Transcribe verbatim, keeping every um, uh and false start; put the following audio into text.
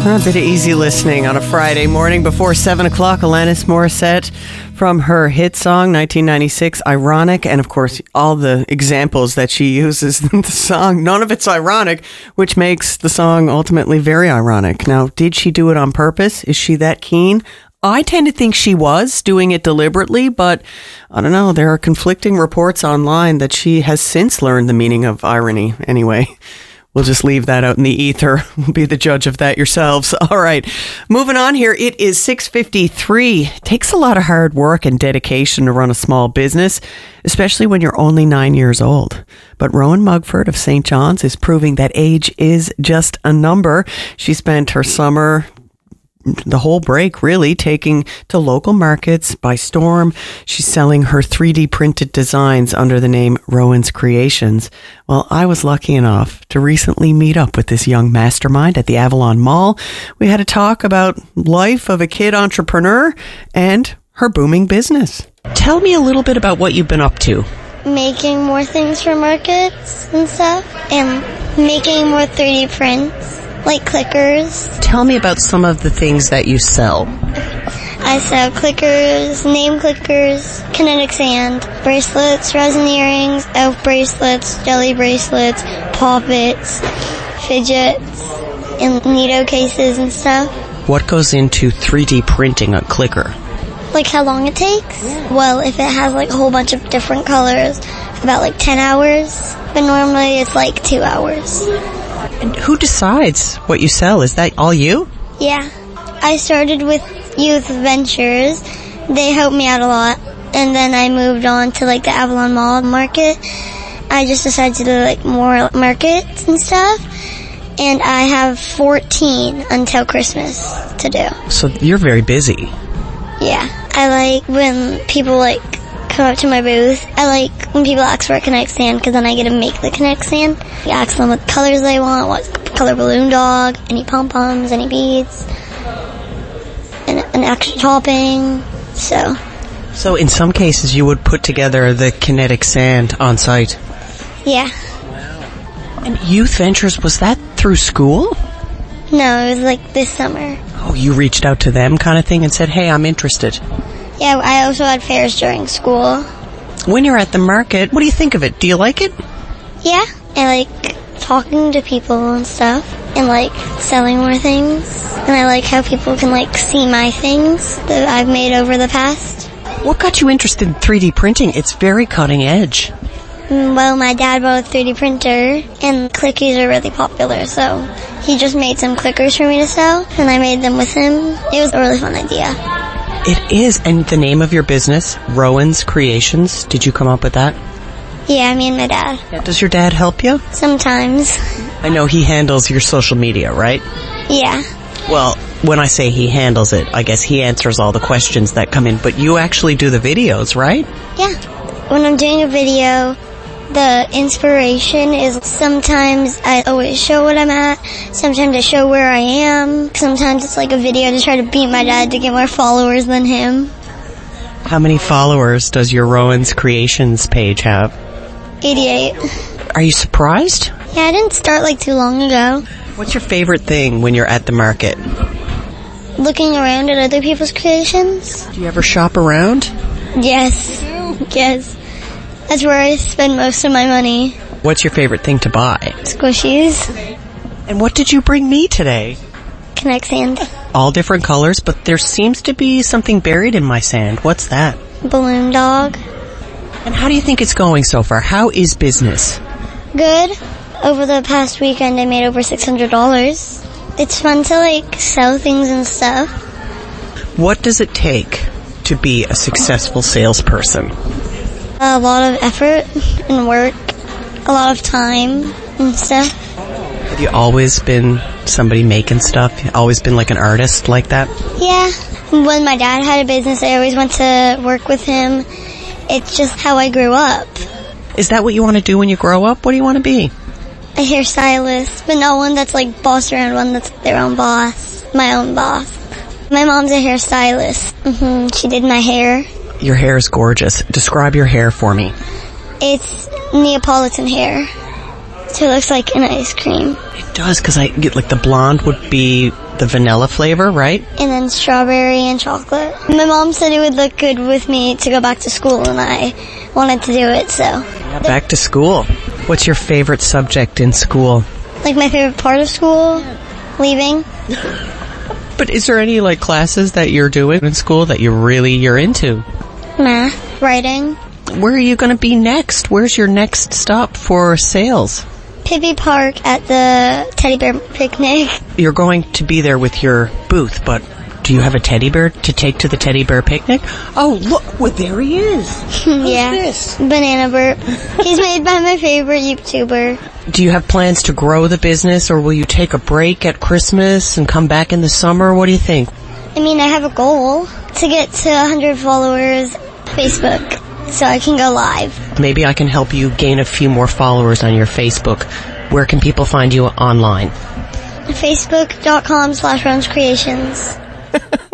A bit of easy listening on a Friday morning before seven o'clock. Alanis Morissette from her hit song, nineteen ninety-six, Ironic. And of course, all the examples that she uses in the song, none of it's ironic, which makes the song ultimately very ironic. Now, did she do it on purpose? Is she that keen? I tend to think she was doing it deliberately, but I don't know. There are conflicting reports online that she has since learned the meaning of irony. Anyway, we'll just leave that out in the ether. We'll be the judge of that yourselves. All right. Moving on here. It is six fifty-three. It takes a lot of hard work and dedication to run a small business, especially when you're only nine years old. But Rowan Mugford of Saint John's is proving that age is just a number. She spent her summer, the whole break really, taking to local markets by storm. She's selling her three D printed designs under the name Rowan's Creations. Well, I was lucky enough to recently meet up with this young mastermind at the Avalon Mall. We had a talk about life of a kid entrepreneur and her booming business. Tell me a little bit about what you've been up to. Making more things for markets and stuff, and making more three D prints. Like clickers. Tell me about some of the things that you sell. I sell clickers, name clickers, kinetic sand, bracelets, resin earrings, elf bracelets, jelly bracelets, poppets, fidgets, and Neato cases and stuff. What goes into three D printing a clicker? Like how long it takes? Well, if it has like a whole bunch of different colors, about like ten hours. But normally it's like two hours. And who decides what you sell? Is that all you? Yeah. I started with Youth Ventures. They helped me out a lot. And then I moved on to like the Avalon Mall market. I just decided to do like more markets and stuff. And I have fourteen until Christmas to do. So you're very busy. Yeah. I like when people like come up to my booth. I like when people ask for a Kinetic Sand because then I get to make the Kinetic Sand. I ask them what colors they want, what color balloon dog, any pom-poms, any beads, and an extra topping. So. So in some cases you would put together the Kinetic Sand on site? Yeah. Wow. And Youth Ventures, was that through school? No, it was like this summer. Oh, you reached out to them kind of thing and said, hey, I'm interested. Yeah, I also had fairs during school. When you're at the market, what do you think of it? Do you like it? Yeah, I like talking to people and stuff, and like selling more things. And I like how people can like see my things that I've made over the past. What got you interested in three D printing? It's very cutting edge. Well, my dad bought a three D printer, and clickies are really popular, so he just made some clickers for me to sell, and I made them with him. It was a really fun idea. It is. And the name of your business, Rowan's Creations, did you come up with that? Yeah, me and my dad. Yeah, does your dad help you? Sometimes. I know he handles your social media, right? Yeah. Well, when I say he handles it, I guess he answers all the questions that come in, but you actually do the videos, right? Yeah. When I'm doing a video, the inspiration is sometimes I always show what I'm at, sometimes I show where I am, sometimes it's like a video to try to beat my dad to get more followers than him. How many followers does your Rowan's Creations page have? eighty-eight. Are you surprised? Yeah, I didn't start like too long ago. What's your favorite thing when you're at the market? Looking around at other people's creations. Do you ever shop around? Yes. Yes. That's where I spend most of my money. What's your favorite thing to buy? Squishies. And what did you bring me today? Kinetic Sand. All different colors, but there seems to be something buried in my sand. What's that? Balloon dog. And how do you think it's going so far? How is business? Good. Over the past weekend, I made over six hundred dollars. It's fun to, like, sell things and stuff. What does it take to be a successful salesperson? A lot of effort and work, a lot of time and stuff. Have you always been somebody making stuff? You always been like an artist like that? Yeah. When my dad had a business, I always went to work with him. It's just how I grew up. Is that what you want to do when you grow up? What do you want to be? A hairstylist, but not one that's like bossed around, one that's their own boss, my own boss. My mom's a hairstylist. Mm-hmm. She did my hair. Your hair is gorgeous. Describe your hair for me. It's Neapolitan hair. So it looks like an ice cream. It does, because I get like the blonde would be the vanilla flavor, right? And then strawberry and chocolate. My mom said it would look good with me to go back to school, and I wanted to do it, so. Yeah, back to school. What's your favorite subject in school? Like my favorite part of school? Leaving. But is there any like classes that you're doing in school that you really, you're into? Math. Writing. Where are you going to be next? Where's your next stop for sales? Pippi Park at the teddy bear picnic. You're going to be there with your booth, but do you have a teddy bear to take to the teddy bear picnic? Oh, look, well, there he is. Yeah. Who's this? Banana Burp. He's made by my favorite YouTuber. Do you have plans to grow the business, or will you take a break at Christmas and come back in the summer? What do you think? I mean, I have a goal to get to one hundred followers Facebook so I can go live. Maybe I can help you gain a few more followers on your Facebook. Where can people find you online? Facebook.com slash Rones Creations.